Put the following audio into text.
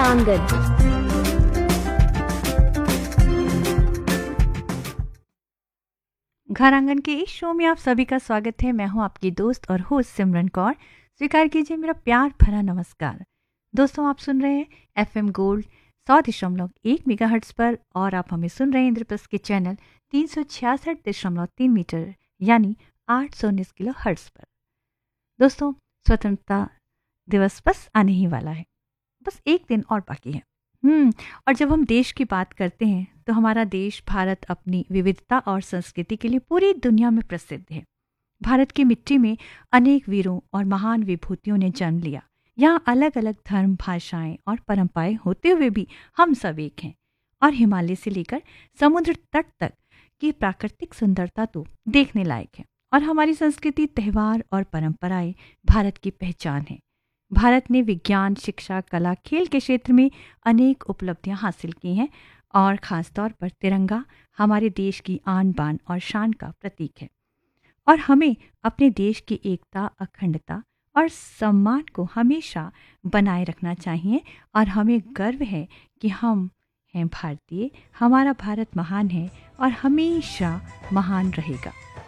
आंगन। घर आंगन के इस शो में आप सभी का स्वागत है। मैं हूं आपकी दोस्त और होस्ट सिमरन कौर। स्वीकार कीजिए मेरा प्यार भरा नमस्कार। दोस्तों, आप सुन रहे हैं FM गोल्ड 100.1 मेगाहर्ट्ज पर और आप हमें सुन रहे हैं इंद्रप्रस्थ के चैनल 366.3 मीटर यानी 819 किलो हर्ट्ज पर। दोस्तों, स्वतंत्रता दिवस बस आने ही वाला है। बस एक दिन और बाकी है। और जब हम देश की बात करते हैं तो हमारा देश भारत अपनी विविधता और संस्कृति के लिए पूरी दुनिया में प्रसिद्ध है। भारत की मिट्टी में अनेक वीरों और महान विभूतियों ने जन्म लिया। यहाँ अलग अलग धर्म, भाषाएं और परंपराएं होते हुए भी हम सब एक हैं। और हिमालय से लेकर समुद्र तट तक की प्राकृतिक सुंदरता तो देखने लायक है। और हमारी संस्कृति, त्योहार और परंपराएं भारत की पहचान है। भारत ने विज्ञान, शिक्षा, कला, खेल के क्षेत्र में अनेक उपलब्धियां हासिल की हैं और खासतौर पर तिरंगा हमारे देश की आन बान और शान का प्रतीक है। और हमें अपने देश की एकता, अखंडता और सम्मान को हमेशा बनाए रखना चाहिए। और हमें गर्व है कि हम हैं भारतीय, हमारा भारत महान है और हमेशा महान रहेगा।